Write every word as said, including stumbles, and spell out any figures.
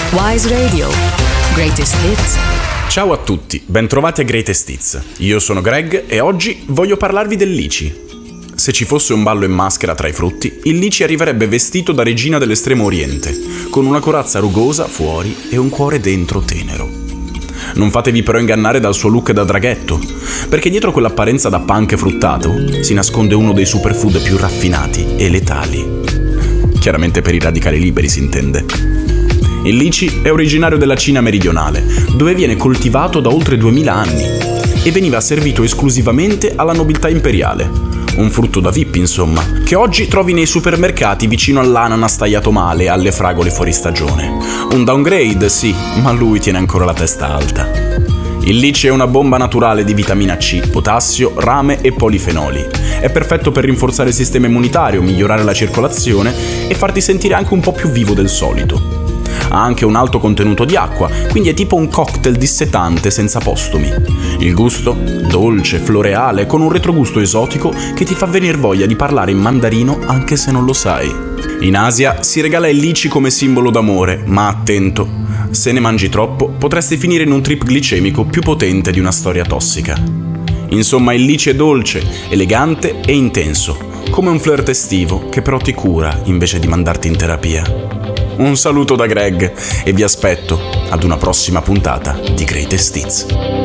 Wise Radio. Greatest Hits. Ciao a tutti, bentrovati a Greatest Hits. Io sono Greg e oggi voglio parlarvi del lici. Se ci fosse un ballo in maschera tra i frutti, il lici arriverebbe vestito da regina dell'estremo oriente, con una corazza rugosa fuori e un cuore dentro tenero. Non fatevi però ingannare dal suo look da draghetto, perché dietro quell'apparenza da punk fruttato si nasconde uno dei superfood più raffinati e letali. Chiaramente per i radicali liberi si intende. Il lici è originario della Cina meridionale, dove viene coltivato da oltre duemila anni e veniva servito esclusivamente alla nobiltà imperiale. Un frutto da V I P, insomma, che oggi trovi nei supermercati vicino all'ananas tagliato male e alle fragole fuori stagione. Un downgrade, sì, ma lui tiene ancora la testa alta. Il lici è una bomba naturale di vitamina C, potassio, rame e polifenoli. È perfetto per rinforzare il sistema immunitario, migliorare la circolazione e farti sentire anche un po' più vivo del solito. Ha anche un alto contenuto di acqua, quindi è tipo un cocktail dissetante senza postumi. Il gusto? Dolce, floreale, con un retrogusto esotico che ti fa venir voglia di parlare in mandarino anche se non lo sai. In Asia si regala il lici come simbolo d'amore, ma attento, se ne mangi troppo potresti finire in un trip glicemico più potente di una storia tossica. Insomma, il lici è dolce, elegante e intenso, come un flirt estivo che però ti cura invece di mandarti in terapia. Un saluto da Greg e vi aspetto ad una prossima puntata di Greatest Hits.